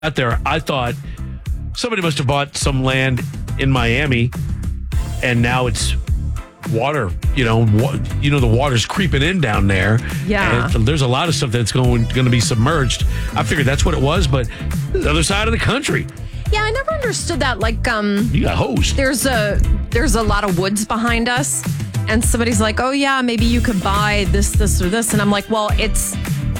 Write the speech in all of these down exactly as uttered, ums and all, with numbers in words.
out there, I thought somebody must have bought some land in Miami, and now it's water. You know, wa- you know the water's creeping in down there. Yeah, and there's a lot of stuff that's going going to be submerged. I figured that's what it was, but the other side of the country. Yeah, I never understood that. Like, um, you got hosed. There's a there's a lot of woods behind us, and somebody's like, "Oh yeah, maybe you could buy this, this, or this," and I'm like, "Well, it's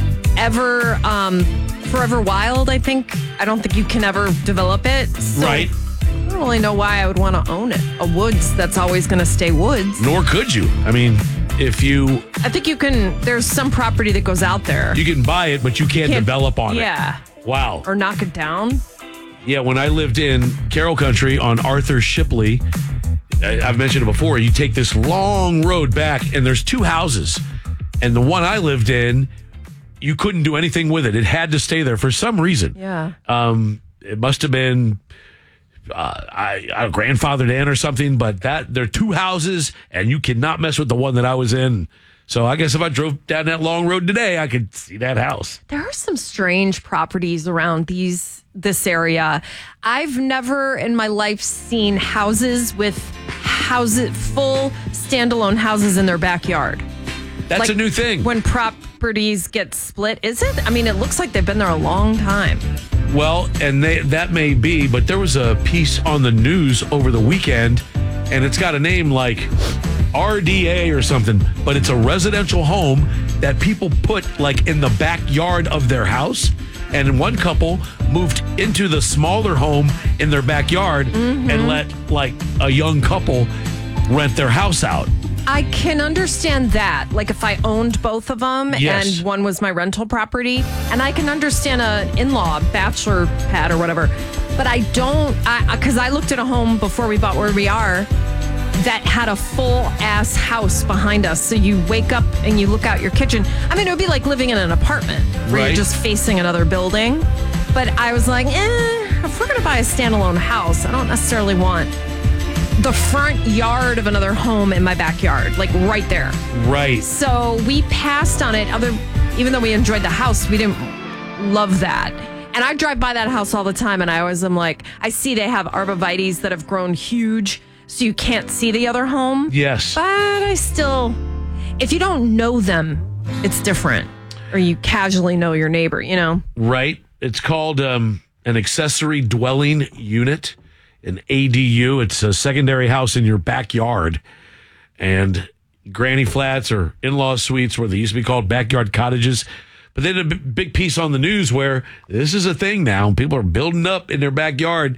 ever." Um, Forever Wild, I think. I don't think you can ever develop it. So right. I don't really know why I would want to own it. A woods that's always going to stay woods. Nor could you. I mean, if you... I think you can... There's some property that goes out there. You can buy it, but you can't, can't develop on yeah. it. Yeah. Wow. Or knock it down. Yeah, when I lived in Carroll Country on Arthur Shipley, I've mentioned it before, you take this long road back, and there's two houses. And the one I lived in... You couldn't do anything with it. It had to stay there for some reason. Yeah. Um, it must have been uh, I, I grandfathered in or something, but that there are two houses and you cannot mess with the one that I was in. So I guess if I drove down that long road today, I could see that house. There are some strange properties around these this area. I've never in my life seen houses with houses full standalone houses in their backyard. That's like a new thing. When properties get split, is it? I mean, it looks like they've been there a long time. Well, and they, that may be, but there was a piece on the news over the weekend, and it's got a name like R D A or something, but it's a residential home that people put like in the backyard of their house. And one couple moved into the smaller home in their backyard mm-hmm. and let like a young couple rent their house out. I can understand that. Like if I owned both of them yes. and one was my rental property, and I can understand an in-law bachelor pad or whatever, but I don't, because I, I looked at a home before we bought where we are that had a full-ass house behind us. So you wake up and you look out your kitchen. I mean, it would be like living in an apartment where right. you're just facing another building. But I was like, eh, if we're going to buy a standalone house, I don't necessarily want the front yard of another home in my backyard, like right there. Right. So we passed on it. Other, even though we enjoyed the house, we didn't love that. And I drive by that house all the time, and I always am like, I see they have arborvitaes that have grown huge, so you can't see the other home. Yes. But I still, if you don't know them, it's different. Or you casually know your neighbor, you know? Right. It's called um, an accessory dwelling unit. An A D U. It's a secondary house in your backyard. And granny flats or in-law suites, where they used to be called backyard cottages. But they did a big piece on the news where this is a thing now. People are building up in their backyard.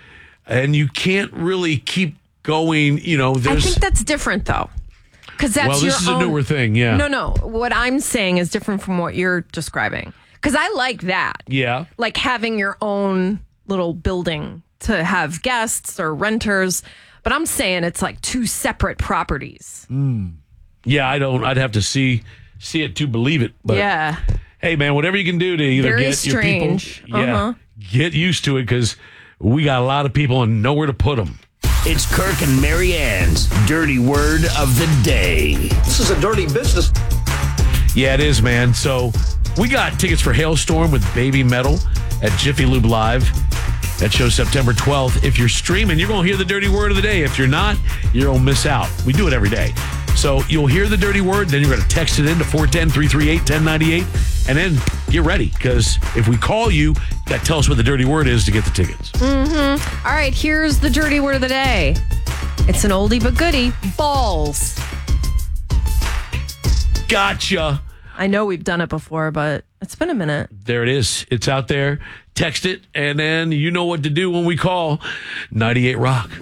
And you can't really keep going, you know. There's, I think that's different, though. Because that's well, this is your a own, newer thing, yeah. No, no. What I'm saying is different from what you're describing. Because I like that. Yeah. Like having your own little building to have guests or renters, but I'm saying it's like two separate properties. Mm. Yeah, I don't. I'd have to see see it to believe it. But yeah. Hey, man, whatever you can do to either Very get strange. your people, yeah, uh-huh. get used to it, because we got a lot of people and nowhere to put them. It's Kirk and Mary Ann's Dirty Word of the Day. This is a dirty business. Yeah, it is, man. So we got tickets for Hailstorm with Baby Metal at Jiffy Lube Live. That shows September twelfth. If you're streaming, you're going to hear the dirty word of the day. If you're not, you're going to miss out. We do it every day. So you'll hear the dirty word, then you're going to text it in to four one zero, three three eight, one zero nine eight, and then get ready, because if we call you, you got to tell us what the dirty word is to get the tickets. Mm-hmm. All right, here's the dirty word of the day. It's an oldie but goodie. Balls. Gotcha. I know we've done it before, but it's been a minute. There it is. It's out there. Text it, and then you know what to do when we call ninety-eight Rock.